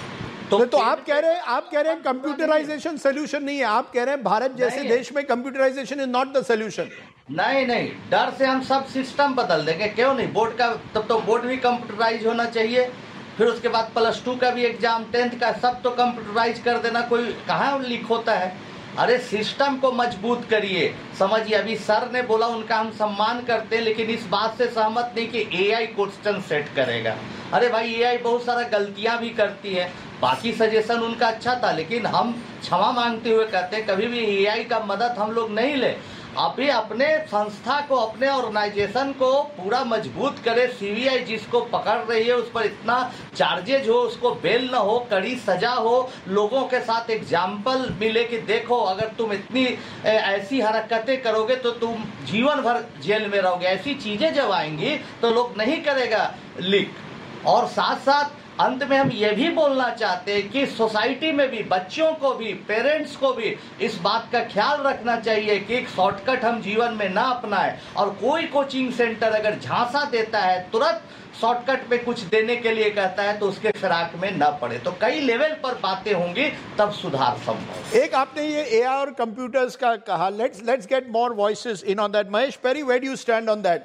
तो आप कह रहे हैं कंप्यूटराइजेशन सोल्यूशन नहीं है. आप कह रहे हैं भारत जैसे देश में computerisation is not the solution. नहीं, डर से हम सब सिस्टम बदल देंगे. क्यों नहीं? बोर्ड का तब तो बोर्ड भी कंप्यूटराइज होना चाहिए, फिर उसके बाद +2 का भी एग्जाम, 10th का, सब तो कंप्यूटराइज कर देना. कोई कहाँ लीक होता है? अरे सिस्टम को मजबूत करिए. समझिए, अभी सर ने बोला, उनका हम सम्मान करते हैं, लेकिन इस बात से सहमत नहीं कि एआई क्वेश्चन सेट करेगा. अरे भाई, एआई बहुत सारा गलतियां भी करती है. बाकी सजेशन उनका अच्छा था, लेकिन हम क्षमा मांगते हुए कहते हैं कभी भी एआई का मदद हम लोग नहीं ले. अभी अपने संस्था को, अपने ऑर्गेनाइजेशन को पूरा मजबूत करे. सीबीआई जिसको पकड़ रही है उस पर इतना चार्जेज हो, उसको बेल न हो, कड़ी सजा हो, लोगों के साथ एग्जाम्पल मिले कि देखो अगर तुम इतनी ऐसी हरकतें करोगे तो तुम जीवन भर जेल में रहोगे. ऐसी चीजें जब आएंगी तो लोग नहीं करेगा लीक. और साथ साथ अंत में हम ये भी बोलना चाहते हैं कि सोसाइटी में भी बच्चों को भी पेरेंट्स को भी इस बात का ख्याल रखना चाहिए कि एक शॉर्टकट हम जीवन में ना अपनाएं, और कोई कोचिंग सेंटर अगर झांसा देता है, तुरंत शॉर्टकट पे कुछ देने के लिए कहता है, तो उसके फिराक में ना पड़े। तो कई लेवल पर बातें होंगी, तब सुधार संभव। एक आपने ये एआई और कंप्यूटर्स का कहा, let's get more voices in on that. Mahesh peri, where do you stand on that?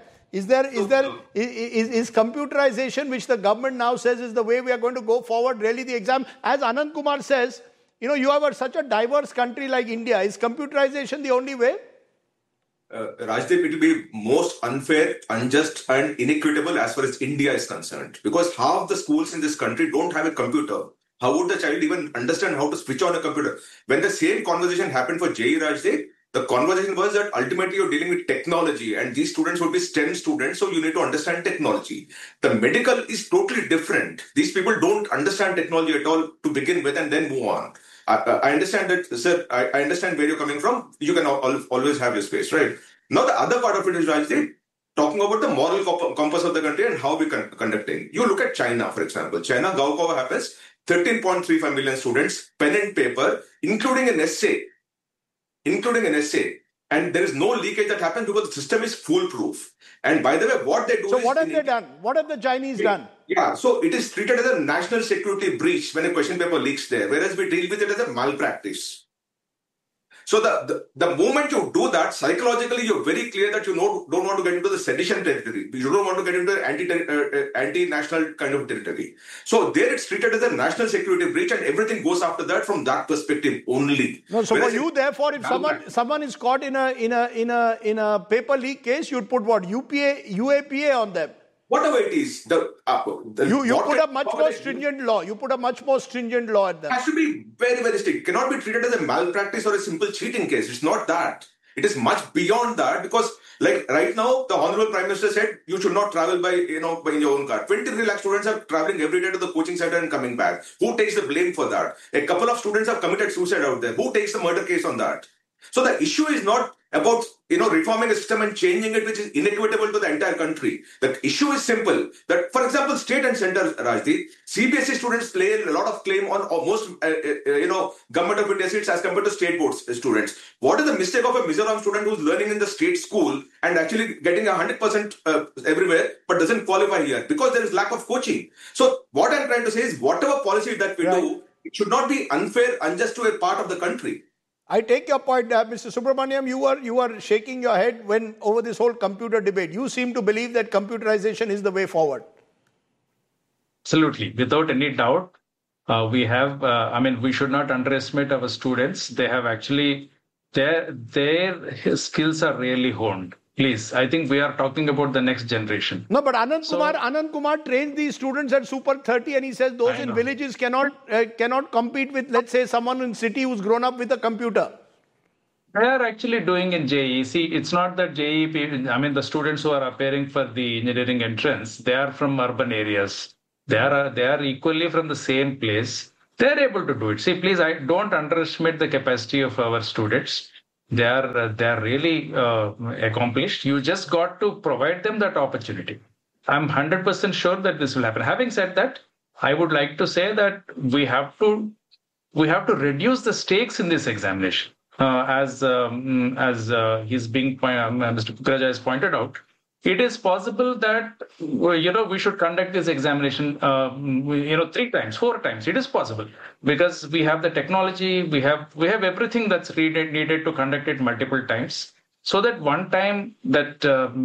Is computerization, which the government now says is the way we are going to go forward, really the exam? As Anand Kumar says, you have such a diverse country like India. Is computerization the only way? Rajdeep, it will be most unfair, unjust, and inequitable as far as India is concerned. Because half the schools in this country don't have a computer. How would the child even understand how to switch on a computer? When the same conversation happened for JEE, Rajdeep, the conversation was that ultimately you're dealing with technology, and these students would be STEM students, so you need to understand technology. The medical is totally different. These people don't understand technology at all to begin with and then move on. I understand that, sir. I understand where you're coming from. You can always have your space, right? Now, the other part of it is, Rajdeep, talking about the moral compass of the country and how we're conducting. You look at China, for example. China, Gaokao happens, 13.35 million students, pen and paper, including an essay. And there is no leakage that happens because the system is foolproof. And by the way, what they do So what have they done? What have the Chinese done? Yeah, so it is treated as a national security breach when a question paper leaks there, whereas we deal with it as a malpractice. So the moment you do that, psychologically, you're very clear that you don't want to get into the sedition territory. You don't want to get into the anti-national kind of territory. So there it's treated as a national security breach, and everything goes after that from that perspective only. No, so for you, therefore, if someone is caught in a paper leak case, you'd put what? UAPA on them. Whatever it is, you put a much more stringent law. You put a much more stringent law at them. It has to be very, very strict. It cannot be treated as a malpractice or a simple cheating case. It's not that. It is much beyond that, because, like right now, the Honorable Prime Minister said you should not travel by your own car. 23 lakh students are traveling every day to the coaching center and coming back. Who takes the blame for that? A couple of students have committed suicide out there. Who takes the murder case on that? So the issue is not about reforming a system and changing it, which is inequitable to the entire country. The issue is simple. That, for example, state and center, Rajdeep, CBSE students play a lot of claim on most government of India seats as compared to state board students. What is the mistake of a Mizoram student who's learning in the state school and actually getting 100% everywhere but doesn't qualify here? Because there is lack of coaching. So what I'm trying to say is, whatever policy that we do, it should not be unfair, unjust to a part of the country. I take your point, Mr. Subramaniam. You were shaking your head over this whole computer debate. You seem to believe that computerization is the way forward. Absolutely, without any doubt. We have. We should not underestimate our students. They have actually their skills are really honed. Please, I think we are talking about the next generation. No, but Anand Kumar trains these students at Super 30, and he says those in villages cannot compete with, let's say, someone in city who's grown up with a computer. They are actually doing in JEE. See, it's not that JEE, the students who are appearing for the engineering entrance, they are from urban areas. They are equally from the same place. They are able to do it. See, please, I don't underestimate the capacity of our students. They are really accomplished. You just got to provide them that opportunity. I'm 100% sure that this will happen. Having said that, I would like to say that we have to reduce the stakes in this examination. As Mr. Kukreja has pointed out, it is possible that we should conduct this examination 3 times, 4 times. It is possible because we have the technology, we have everything that's needed to conduct it multiple times, so that one time that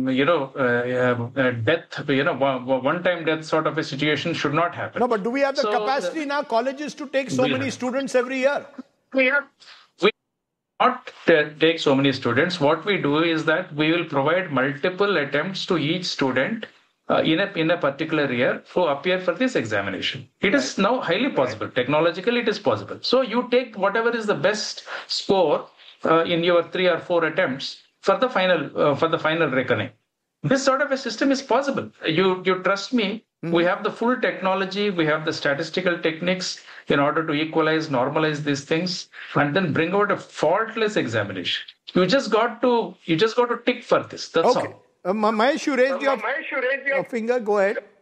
one-time death sort of a situation should not happen. No, but do we have the capacity in our colleges to take so many students every year? We not take so many students. What we do is that we will provide multiple attempts to each student in a particular year to appear for this examination. It is now highly possible. Technologically, it is possible. So you take whatever is the best score in your 3 or 4 attempts for the final reckoning. This sort of a system is possible. You trust me. Mm-hmm. We have the full technology. We have the statistical techniques in order to equalize, normalize these things, and then bring out a faultless examination. You just got to tick for this. That's all. Mahesh, you raised your finger. Go ahead.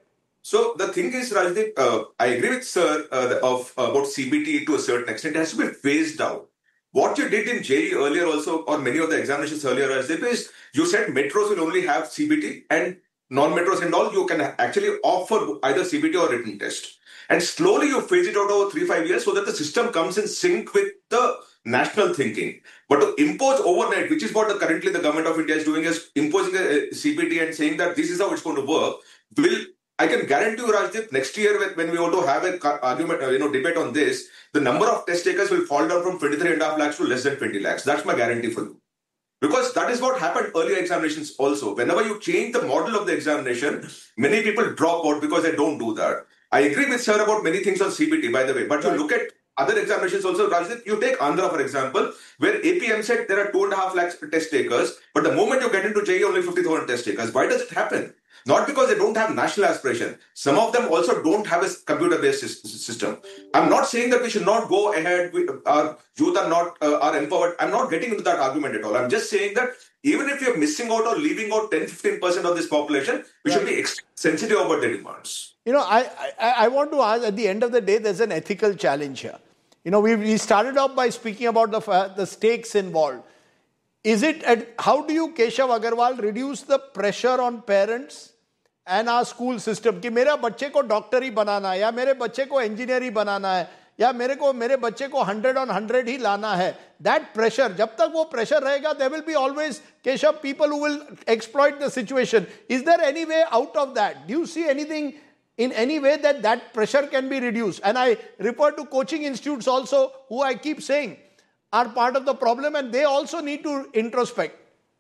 So the thing is, Rajdeep, I agree with Sir about CBT to a certain extent. It has to be phased out. What you did in JEE earlier also, or many of the examinations earlier, Rajdeep, is you said metros will only have CBT and non-metros and all, you can actually opt for either CBT or written test. And slowly you phase it out over 3-5 years so that the system comes in sync with the national thinking. But to impose overnight, which is what currently the government of India is doing, is imposing a CBT and saying that this is how it's going to work, I can guarantee you, Rajdeep, next year when we want to have an argument, debate on this, the number of test takers will fall down from 23.5 lakhs to less than 20 lakhs. That's my guarantee for you. Because that is what happened earlier examinations also. Whenever you change the model of the examination, many people drop out because they don't do that. I agree with Sir about many things on CBT, by the way. But you look at other examinations also, Rajdeep, you take Andhra, for example, where APM said there are 2.5 lakhs test takers, but the moment you get into JEE, only 50,000 test takers. Why does it happen? Not because they don't have national aspiration. Some of them also don't have a computer-based system. I'm not saying that we should not go ahead. Our youth are empowered. I'm not getting into that argument at all. I'm just saying that even if you're missing out or leaving out 10-15% of this population, we should be sensitive about their demands. I want to ask, at the end of the day, there's an ethical challenge here. We started off by speaking about the stakes involved. How do you, Keshav Agarwal, reduce the pressure on parents and our school system कि मेरा बच्चे को doctor ही बनाना है या मेरे बच्चे को engineer ही बनाना है या मेरे बच्चे को 100 on 100 ही लाना है? That pressure, जब तक वो pressure रहेगा, there will be always, Keshav, people who will exploit the situation. Is there any way out of that? Do you see anything in any way that pressure can be reduced? And I refer to coaching institutes also, who I keep saying are part of the problem, and they also need to introspect.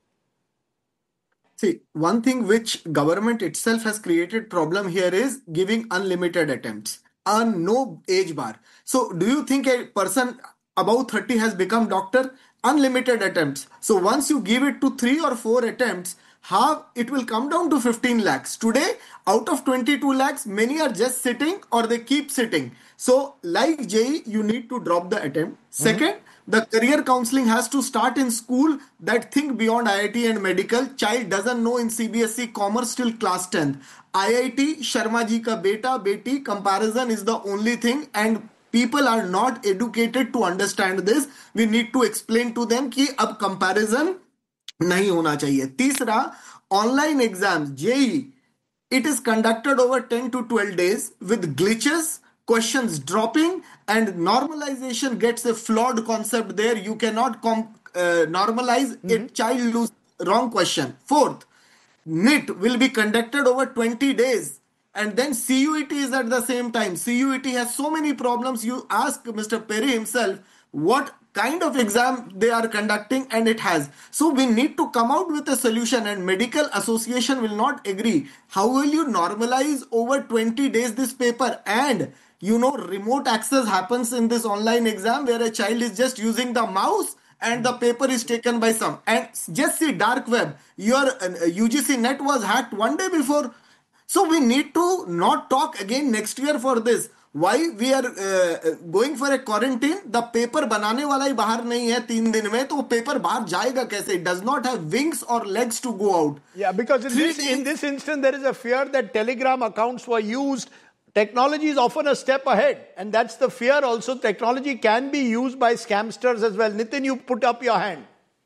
See, one thing which government itself has created problem here is giving unlimited attempts and no age bar. So do you think a person above 30 has become doctor? Unlimited attempts. So once you give it to 3 or 4 attempts, it will come down to 15 lakhs. Today, out of 22 lakhs, many are just sitting or they keep sitting. So like JEE, you need to drop the attempt. Second, the career counseling has to start in school, that think beyond IIT and medical. Child doesn't know in CBSE commerce till class 10th. IIT, Sharma ji ka beta, beti, comparison is the only thing, and people are not educated to understand this. We need to explain to them कि अब comparison नहीं होना चाहिए. तीसरा, online exams, JEE, it is conducted over 10 to 12 days with glitches, questions dropping, and normalization gets a flawed concept there. You cannot normalize a child lose wrong question. Fourth, NIT will be conducted over 20 days. And then CUET is at the same time. CUET has so many problems. You ask Mr. Perry himself what kind of exam they are conducting, and it has. So we need to come out with a solution, and medical association will not agree. How will you normalize over 20 days this paper? And remote access happens in this online exam where a child is just using the mouse and the paper is taken by some. And just see dark web. Your UGC net was hacked one day before. So we need to not talk again next year for this. Why we are going for a quarantine? The paper बनाने वाला ही बाहर नहीं है 3 दिन में, तो paper बाहर जाएगा कैसे? It does not have wings or legs to go out. Yeah, because in this instance there is a fear that Telegram accounts were used. Technology is often a step ahead, and that's the fear also. Technology can be used by scamsters as well. Nitin, you put up your hand.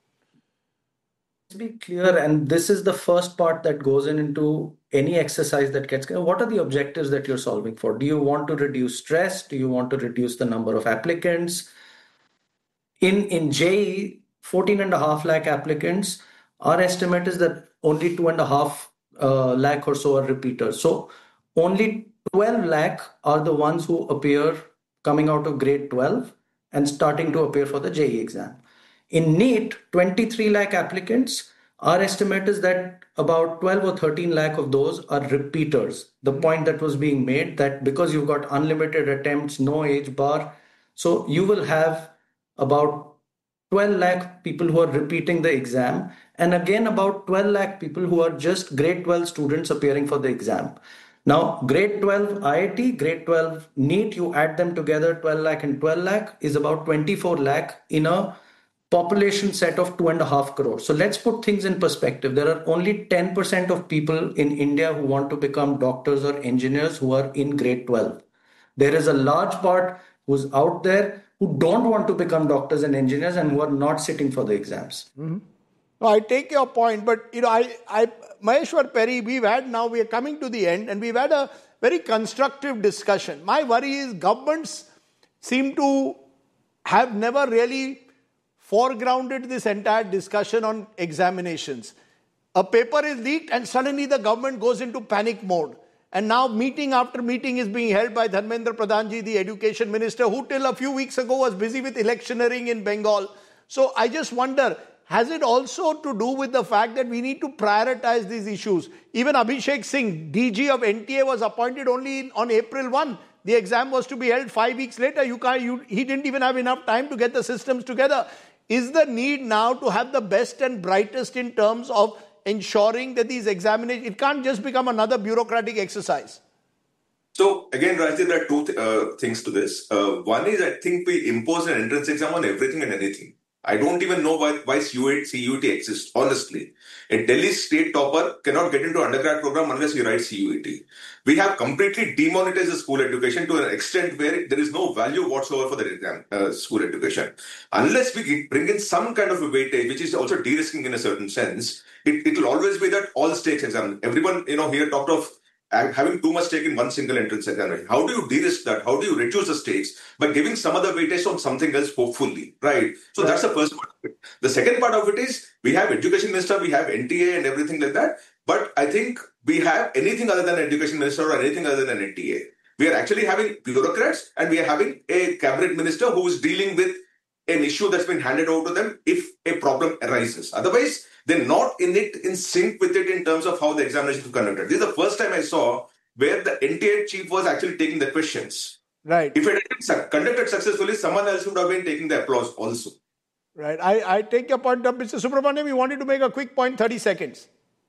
Let's be clear, and this is the first part that goes into any exercise that gets. What are the objectives that you're solving for? Do you want to reduce stress? Do you want to reduce the number of applicants? In JEE, 14.5 lakh applicants, our estimate is that only 2.5 lakh or so are repeaters. So only 12 lakh are the ones who appear coming out of grade 12 and starting to appear for the JEE exam. In NEET, 23 lakh applicants, our estimate is that about 12 or 13 lakh of those are repeaters. The point that was being made that because you've got unlimited attempts, no age bar, so you will have about 12 lakh people who are repeating the exam, and again about 12 lakh people who are just grade 12 students appearing for the exam. Now, grade 12 IIT, grade 12 NEET, you add them together, 12 lakh and 12 lakh is about 24 lakh in a population set of 2.5 crores. So let's put things in perspective. There are only 10% of people in India who want to become doctors or engineers who are in grade 12. There is a large part who's out there who don't want to become doctors and engineers and who are not sitting for the exams. Mm-hmm. No, I take your point, but Maheshwar Perry, we are coming to the end and we've had a very constructive discussion. My worry is governments seem to have never really foregrounded this entire discussion on examinations. A paper is leaked and suddenly the government goes into panic mode. And now meeting after meeting is being held by Dharmendra Pradhanji, the education minister, who till a few weeks ago was busy with electioneering in Bengal. So I just wonder, has it also to do with the fact that we need to prioritize these issues? Even Abhishek Singh, DG of NTA, was appointed only on April 1. The exam was to be held 5 weeks later. He didn't even have enough time to get the systems together. Is the need now to have the best and brightest in terms of ensuring that these examinations, it can't just become another bureaucratic exercise? So again, Rajdeep, there are two things to this. One is, I think we impose an entrance exam on everything and anything. I don't even know why CUET exists, honestly. A Delhi state topper cannot get into undergrad program unless he writes CUET. We have completely demonetized the school education to an extent where there is no value whatsoever for the exam, school education. Unless we bring in some kind of a weightage, which is also de-risking in a certain sense, it will always be that all stakes exam. Everyone, here talked of having too much stake in one single entrance examination. How do you de-risk that? How do you reduce the stakes? By giving some other weightage on something else, hopefully, right? So that's the first part of it. The second part of it is, we have education minister, we have NTA and everything like that. But I think we have anything other than education minister or anything other than NTA. We are actually having bureaucrats and we are having a cabinet minister who is dealing with an issue that's been handed over to them if a problem arises. Otherwise, they're not in sync with it in terms of how the examination is conducted. This is the first time I saw where the NTA chief was actually taking the questions. Right. If it had been conducted successfully, someone else would have been taking the applause also. Right. I take your point up. Mr. Subramaniam, you wanted to make a quick point, 30 seconds.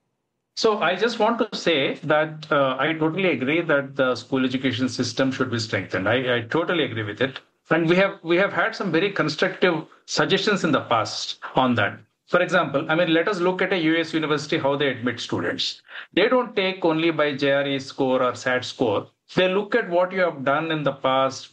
So I just want to say that I totally agree that the school education system should be strengthened. I totally agree with it. And we have had some very constructive suggestions in the past on that. For example, let us look at a US university, how they admit students. They don't take only by JRE score or SAT score. They look at what you have done in the past.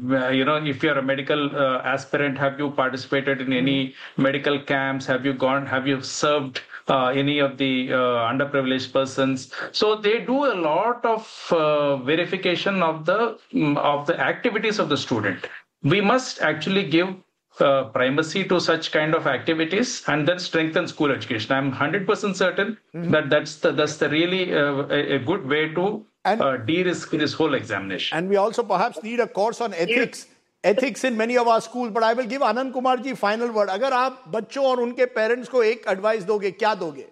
If you're a medical aspirant, have you participated in any medical camps? Have you served any of the underprivileged persons? So they do a lot of verification of the activities of the student. We must actually give primacy to such kind of activities and then strengthen school education. I'm 100% certain that that's the really a good way to de-risk this whole examination. And we also perhaps need a course on ethics. Ethics in many of our schools. But I will give Anand Kumar ji final word. अगर आप बच्चों और उनके parents को एक advice दोगे, क्या दोगे?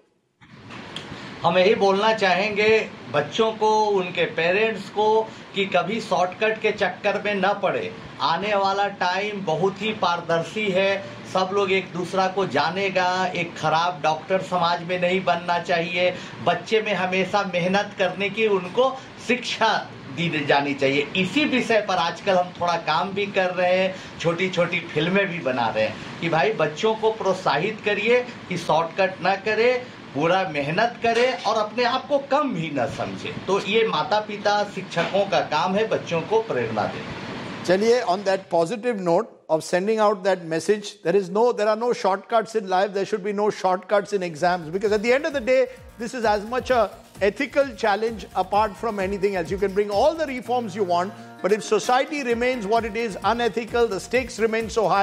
हम यही बोलना चाहेंगे बच्चों को, उनके पेरेंट्स को, कि कभी शॉर्टकट के चक्कर में न पड़े. आने वाला टाइम बहुत ही पारदर्शी है. सब लोग एक दूसरा को जानेगा. एक खराब डॉक्टर समाज में नहीं बनना चाहिए. बच्चे में हमेशा मेहनत करने की उनको शिक्षा दी जानी चाहिए. इसी विषय पर आजकल हम थोड़ा काम भी कर रहे हैं. छोटी छोटी फिल्में भी बना रहे हैं कि भाई बच्चों को प्रोत्साहित करिए कि शॉर्टकट न करे, पूरा मेहनत करे और अपने आप को कम भी न समझे. तो ये माता पिता शिक्षकों का काम है बच्चों को प्रेरणा देना. चलिए, on that positive note of sending out that message, there are no shortcuts in life. There should be no shortcuts in exams, because at the end of the day, this is as much a ethical challenge apart from anything else. You can bring all the reforms you want, but if society remains what it is, unethical, the stakes remain so high,